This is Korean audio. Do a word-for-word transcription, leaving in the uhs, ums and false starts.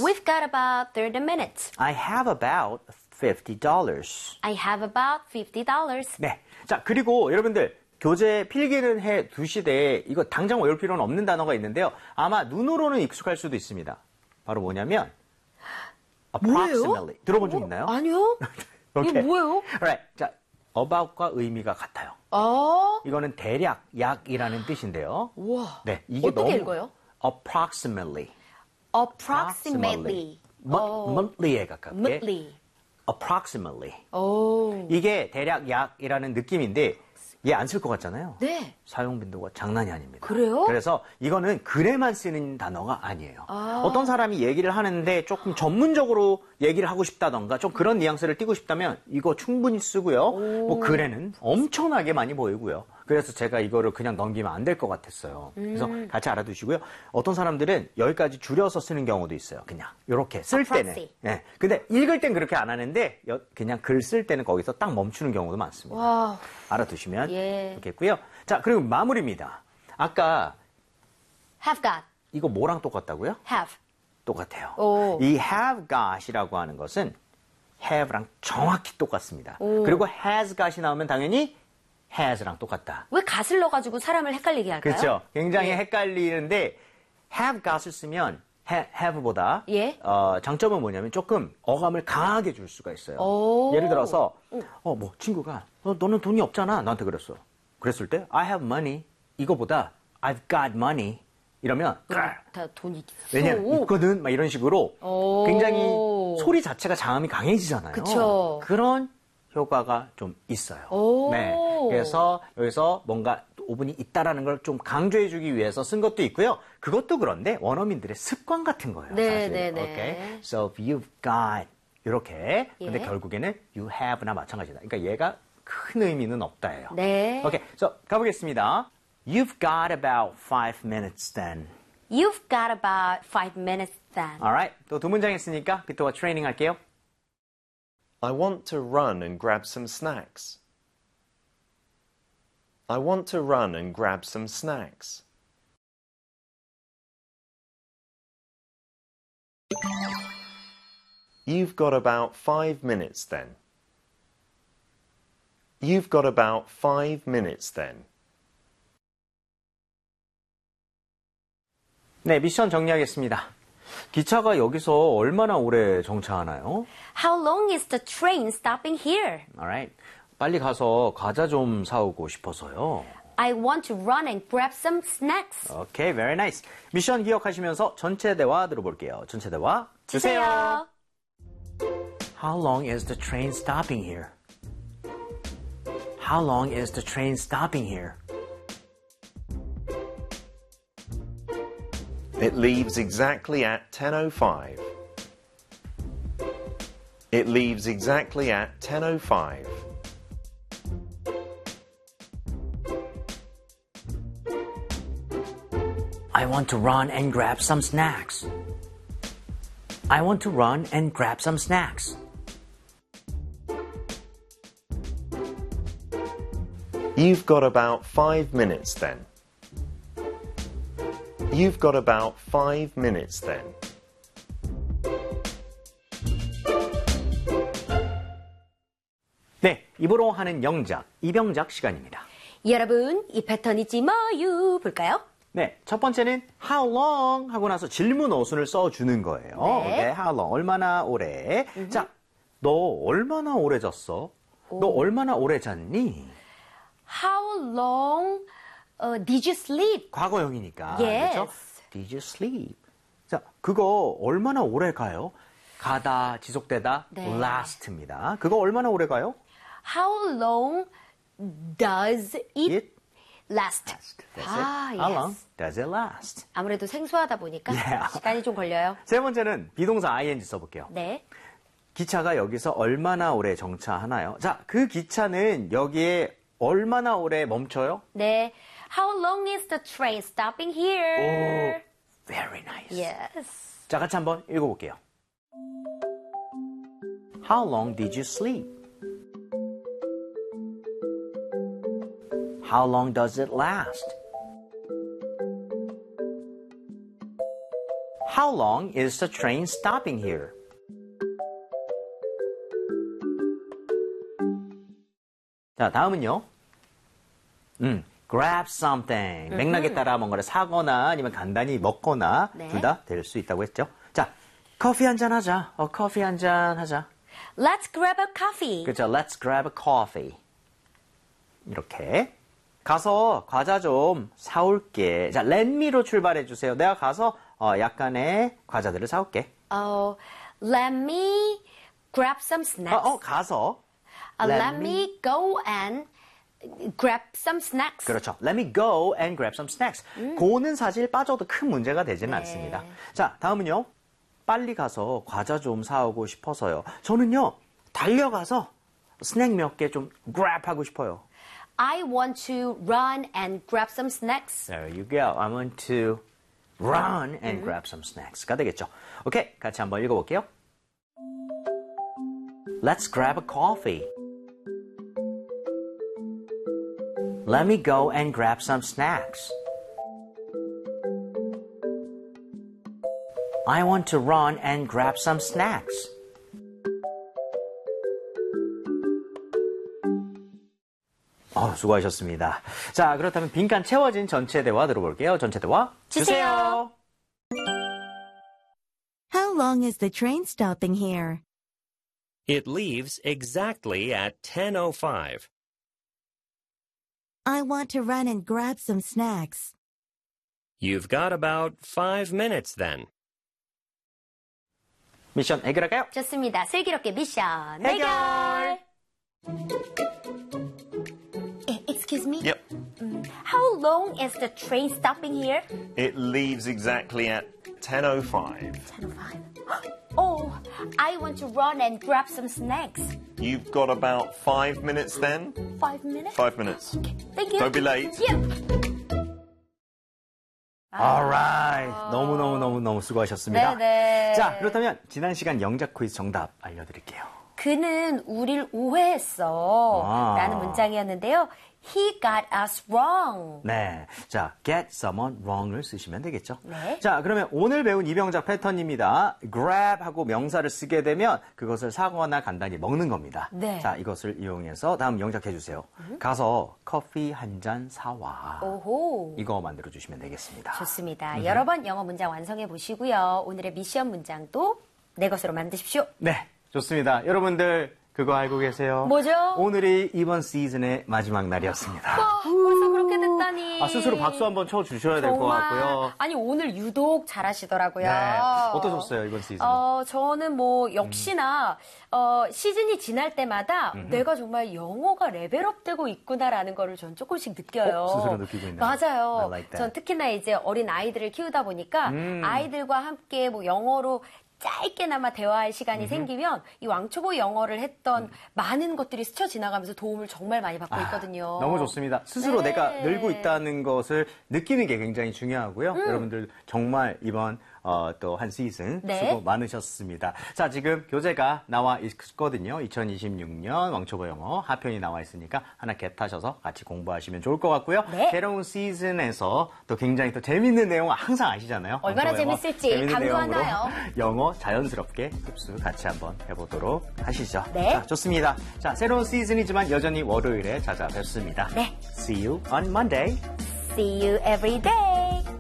We've got about thirty minutes. I have about fifty dollars. I have about fifty dollars. 네. 자, 그리고 여러분들 교재 필기는 해 두시되 이거 당장 외울 필요는 없는 단어가 있는데요. 아마 눈으로는 익숙할 수도 있습니다. 바로 뭐냐면 approximately. 뭐예요? 들어본 적 있나요? 아니요. okay. 이게 뭐예요? Alright. 자, about과 의미가 같아요. 아, 이거는 대략, 약이라는 뜻인데요. 우와. 네, 이게 어떻게 너무 읽어요? approximately. approximately. monthly에 가깝게. monthly. approximately. 오. 이게 대략, 약이라는 느낌인데 얘 안 쓸 것 같잖아요. 네. 사용 빈도가 장난이 아닙니다. 그래요? 그래서 이거는 글에만 쓰는 단어가 아니에요. 아. 어떤 사람이 얘기를 하는데 조금 전문적으로 얘기를 하고 싶다던가 좀 그런 뉘앙스를 띠고 싶다면 이거 충분히 쓰고요. 뭐 글에는 엄청나게 많이 보이고요. 그래서 제가 이거를 그냥 넘기면 안 될 것 같았어요. 그래서 음. 같이 알아두시고요. 어떤 사람들은 여기까지 줄여서 쓰는 경우도 있어요. 그냥 이렇게 쓸 때는. approxy. 네. 근데 읽을 땐 그렇게 안 하는데 여- 그냥 글 쓸 때는 거기서 딱 멈추는 경우도 많습니다. 와. 알아두시면 예. 좋겠고요. 자, 그리고 마무리입니다. 아까 have got. 이거 뭐랑 똑같다고요? have. 똑같아요. 오. 이 have got이라고 하는 것은 have랑 정확히 똑같습니다. 오. 그리고 has got이 나오면 당연히 has랑 똑같다. 왜 gat을 넣어가지고 사람을 헷갈리게 할까요? 그렇죠. 굉장히 예. 헷갈리는데 have got을 쓰면 ha- have보다 예. 어, 장점은 뭐냐면 조금 어감을 강하게 줄 수가 있어요. 오. 예를 들어서 어, 뭐 친구가 어, 너는 돈이 없잖아. 나한테 그랬어. 그랬을 때 I have money 이거보다 I've got money 이러면 다 돈이 있어. 왜냐면 있거든 막 이런 식으로 오. 굉장히 소리 자체가 자음이 강해지잖아요. 그쵸. 그런 효과가 좀 있어요. 오. 네. 그래서 여기서 뭔가 오분이 있다라는 걸 좀 강조해주기 위해서 쓴 것도 있고요. 그것도 그런데 원어민들의 습관 같은 거예요. 네, 사실. 네, 네. Okay? So if you've got 이렇게. 근데 예. 결국에는 you have나 마찬가지다. 그러니까 얘가 큰 의미는 없다예요. 네. 오케이. So 가보겠습니다. You've got about five minutes then. You've got about five minutes then. Alright. 또 두 문장 했으니까 비토와 트레이닝 할게요. I want to run and grab some snacks. I want to run and grab some snacks. You've got about five minutes then. You've got about five minutes then. 네, 미션 정리하겠습니다. 기차가 여기서 얼마나 오래 정차하나요? How long is the train stopping here? Alright. 빨리 가서 과자 좀 사오고 싶어서요. I want to run and grab some snacks. 오케이, very nice. 미션 기억하시면서 전체 대화 들어볼게요. 전체 대화 주세요. How long is the train stopping here? How long is the train stopping here? It leaves exactly at ten oh five. It leaves exactly at ten oh five. I want to run and grab some snacks. I want to run and grab some snacks. You've got about five minutes then. You've got about five minutes then. 네, 입으로 하는 영작, 이병작 시간입니다. 여러분, 이 패턴 잊지 마요. 볼까요? 네, 첫 번째는 how long 하고 나서 질문 어순을 써주는 거예요. 네. 오케이, how long, 얼마나 오래. 자, 너 얼마나 오래 잤어? 너 얼마나 오래 잤니? How long uh, did you sleep? 과거형이니까. Yes. 그렇죠? Did you sleep? 자, 그거 얼마나 오래 가요? 가다, 지속되다, 네. last입니다. 그거 얼마나 오래 가요? How long does it, It last? That's 아, it. How yes. long does it last? 아무래도 생소하다 보니까 Yeah. 시간이 좀 걸려요. 세 번째는 비동사 ing 써볼게요. 네. 기차가 여기서 얼마나 오래 정차하나요? 자, 그 기차는 여기에 얼마나 오래 멈춰요? 네. How long is the train stopping here? 오, very nice. Yes. 자, 같이 한번 읽어볼게요. How long did you sleep? How long does it last? How long is the train stopping here? 자, 다음은요. 음, grab something. 맥락에 따라 뭔가를 사거나 아니면 간단히 먹거나 네. 둘 다 될 수 있다고 했죠. 자, 커피 한잔 하자. 어, 커피 한잔 하자. Let's grab a coffee. 그렇죠. Let's grab a coffee. 이렇게. 가서 과자 좀 사올게. 자, let me로 출발해 주세요. 내가 가서 어, 약간의 과자들을 사올게. Oh, let me grab some 어, snacks. 어 가서. Uh, let me go and grab some snacks. 그렇죠. Let me go and grab some snacks. 음. 고는 사실 빠져도 큰 문제가 되지는 네. 않습니다. 자, 다음은요. 빨리 가서 과자 좀 사오고 싶어서요. 저는요. 달려가서 스낵 몇 개 좀 grab 하고 싶어요. I want to run and grab some snacks. There you go. I want to run and grab some snacks가 되겠죠. 오케이, 같이 한번 읽어볼게요. Let's grab a coffee. Let me go and grab some snacks. I want to run and grab some snacks. 어, 수고하셨습니다. 자, 그렇다면 빈칸 채워진 전체 대화 들어볼게요. 전체 대화 주세요. How long is the train stopping here? It leaves exactly at ten oh five. I want to run and grab some snacks. You've got about five minutes then. 미션 해결할까요? 좋습니다. 슬기롭게 미션 해결! 해결. Eh, Excuse me. Yep. How long is the train stopping here? It leaves exactly at ten oh five. ten oh five. Oh, I want to run and grab some snacks. You've got about five minutes then? Five minutes? Five minutes. Thank you. Don't be late. Yep. Alright. 너무너무너무너무 수고하셨습니다. 네네. 자, 그렇다면 지난 시간 영작 퀴즈 정답 알려드릴게요. 그는 우릴 오해했어. 아. 라는 문장이었는데요. He got us wrong. 네. 자, get someone wrong을 쓰시면 되겠죠. 네. 자, 그러면 오늘 배운 이병작 패턴입니다. grab 하고 명사를 쓰게 되면 그것을 사거나 간단히 먹는 겁니다. 네. 자, 이것을 이용해서 다음 영작해 주세요. 가서 커피 한 잔 사와. 오호. 이거 만들어 주시면 되겠습니다. 좋습니다. 여러 번 영어 문장 완성해 보시고요. 오늘의 미션 문장도 내 것으로 만드십시오. 네. 좋습니다. 여러분들 그거 알고 계세요? 뭐죠? 오늘이 이번 시즌의 마지막 날이었습니다. 아, 벌써 그렇게 됐다니. 아, 스스로 박수 한번 쳐주셔야 될 것 정말. 같고요. 아니 오늘 유독 잘하시더라고요. 네. 어떠셨어요, 이번 시즌? 어, 저는 뭐 역시나 어, 시즌이 지날 때마다 내가 정말 영어가 레벨업되고 있구나라는 거를 전 조금씩 느껴요. 어, 스스로 느끼고 있나요? 맞아요. I like that. 전 특히나 이제 어린 아이들을 키우다 보니까 음. 아이들과 함께 뭐 영어로 짧게나마 대화할 시간이 생기면 이 왕초보 영어를 했던 많은 것들이 스쳐 지나가면서 도움을 정말 많이 받고 있거든요. 너무 좋습니다. 스스로 네. 내가 늘고 있다는 것을 느끼는 게 굉장히 중요하고요. 여러분들 정말 이번 어, 또 한 시즌 네. 수고 많으셨습니다. 자, 지금 교재가 나와 있거든요. 이천이십육 년 왕초보 영어 하편이 나와 있으니까 하나 겟하셔서 같이 공부하시면 좋을 것 같고요. 네. 새로운 시즌에서 또 굉장히 또 재밌는 내용 항상 아시잖아요. 얼마나 왕초보 영어. 재밌을지 재밌는 감도 내용으로 하나요? 영어 자연스럽게 흡수 같이 한번 해보도록 하시죠. 네. 자, 좋습니다. 자, 새로운 시즌이지만 여전히 월요일에 찾아뵙습니다. 네. See you on Monday. See you every day.